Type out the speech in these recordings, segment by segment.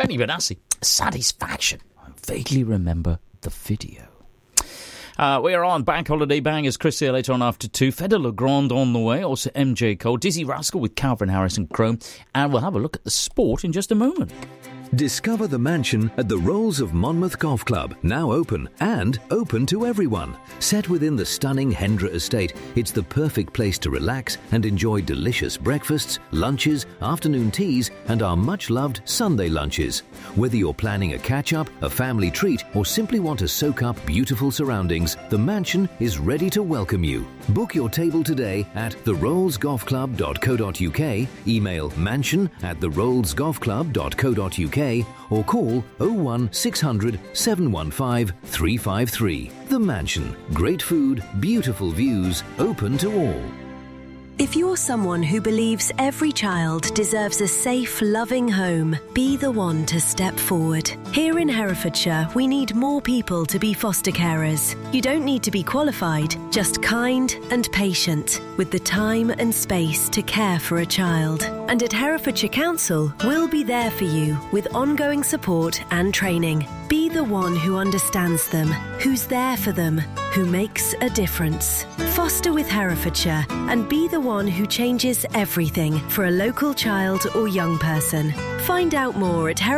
Benny Benassi, Satisfaction. I vaguely remember the video. We are on Bank Holiday Bangers. Chris here later on after 2. Fedor Legrand on the way. Also MJ Cole. Dizzy Rascal with Calvin Harris and Chrome. And we'll have a look at the sport in just a moment. Discover the mansion at the Rolls of Monmouth Golf Club, now open and open to everyone. Set within the stunning Hendra estate, it's the perfect place to relax and enjoy delicious breakfasts, lunches, afternoon teas and our much-loved Sunday lunches. Whether you're planning a catch-up, a family treat or simply want to soak up beautiful surroundings, the mansion is ready to welcome you. Book your table today at therollsgolfclub.co.uk, email mansion@therollsgolfclub.co.uk or call 01 600 715 353. The Mansion. Great food, beautiful views, open to all. If you're someone who believes every child deserves a safe, loving home, be the one to step forward. Here in Herefordshire, we need more people to be foster carers. You don't need to be qualified, just kind and patient, with the time and space to care for a child. And at Herefordshire Council, we'll be there for you with ongoing support and training. Be the one who understands them, who's there for them, who makes a difference. Foster with Herefordshire and be the one who changes everything for a local child or young person. Find out more at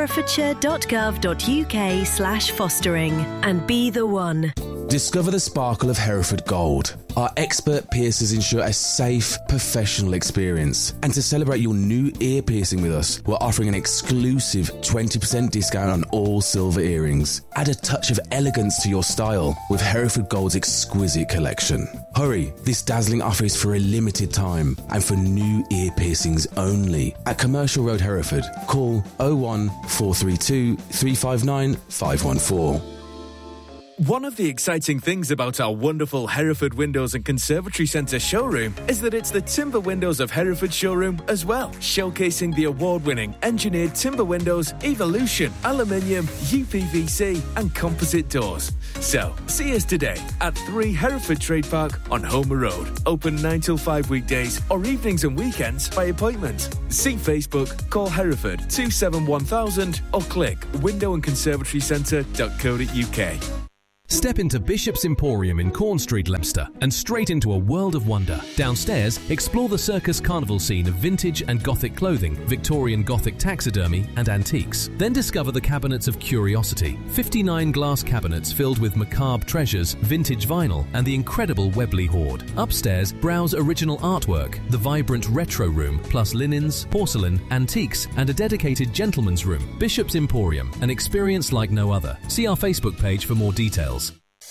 herefordshire.gov.uk/fostering and be the one. Discover the sparkle of Hereford Gold. Our expert piercers ensure a safe, professional experience. And to celebrate your new ear piercing with us, we're offering an exclusive 20% discount on all silver earrings. Add a touch of elegance to your style with Hereford Gold's exquisite collection. Hurry, this dazzling offer is for a limited time and for new ear piercings only. At Commercial Road, Hereford, call 01 432 359 514. One of the exciting things about our wonderful Hereford Windows and Conservatory Centre showroom is that it's the Timber Windows of Hereford showroom as well, showcasing the award-winning engineered timber windows, Evolution, aluminium, UPVC and composite doors. So, see us today at 3 Hereford Trade Park on Homer Road. Open 9 till 5 weekdays or evenings and weekends by appointment. See Facebook, call Hereford 271,000 or click windowandconservatorycentre.co.uk. Step into Bishop's Emporium in Corn Street, Leicester, and straight into a world of wonder. Downstairs, explore the circus carnival scene of vintage and Gothic clothing, Victorian Gothic taxidermy, and antiques. Then discover the cabinets of curiosity. 59 glass cabinets filled with macabre treasures, vintage vinyl, and the incredible Webley hoard. Upstairs, browse original artwork, the vibrant retro room, plus linens, porcelain, antiques, and a dedicated gentleman's room. Bishop's Emporium, an experience like no other. See our Facebook page for more details.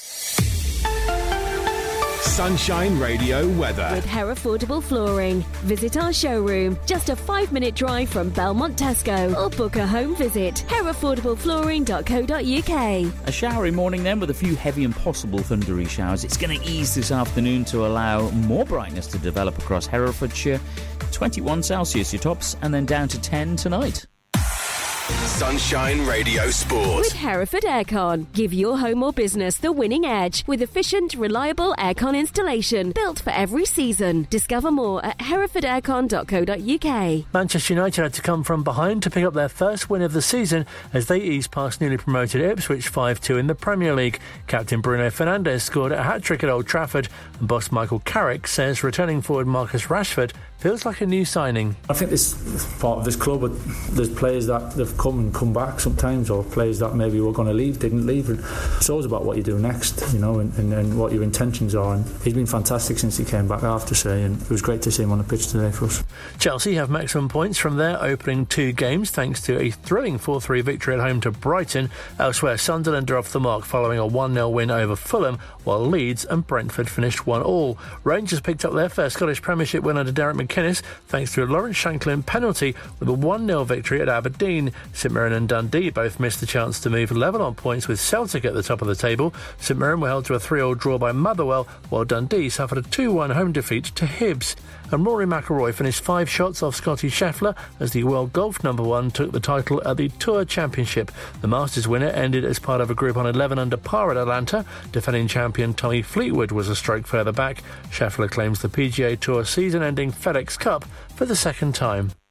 Sunshine Radio weather. With Herefordable Flooring. Visit our showroom, just a 5-minute drive from Belmont Tesco, or book a home visit. Herefordablepflooring.co.uk. A showery morning then with a few heavy and possible thundery showers. It's going to ease this afternoon to allow more brightness to develop across Herefordshire. 21 Celsius your tops, and then down to 10 tonight. Sunshine Radio Sport. With Hereford Aircon. Give your home or business the winning edge with efficient, reliable aircon installation built for every season. Discover more at herefordaircon.co.uk. Manchester United had to come from behind to pick up their first win of the season as they eased past newly promoted Ipswich 5-2 in the Premier League. Captain Bruno Fernandes scored a hat-trick at Old Trafford, and boss Michael Carrick says returning forward Marcus Rashford feels like a new signing. I think this part of this club, there's players that have come and come back sometimes, or players that maybe were going to leave, didn't leave. And it's always about what you do next, you know, and what your intentions are. And he's been fantastic since he came back, I have to say, and it was great to see him on the pitch today for us. Chelsea have maximum points from their opening 2 games thanks to a thrilling 4-3 victory at home to Brighton. Elsewhere, Sunderland are off the mark following a 1-0 win over Fulham, while Leeds and Brentford finished 1-1. Rangers picked up their first Scottish Premiership win under Derek McInnes thanks to a Lawrence Shanklin penalty with a 1-0 victory at Aberdeen. St Mirren and Dundee both missed the chance to move level on points with Celtic at the top of the table. St Mirren were held to a 3-3 draw by Motherwell, while Dundee suffered a 2-1 home defeat to Hibs. And Rory McIlroy finished 5 shots off Scotty Scheffler as the world golf #1 took the title at the Tour Championship. The Masters winner ended as part of a group on 11 under par at Atlanta. Defending champion Tommy Fleetwood was a stroke further back. Scheffler claims the PGA Tour season-ending FedEx Cup for the second time.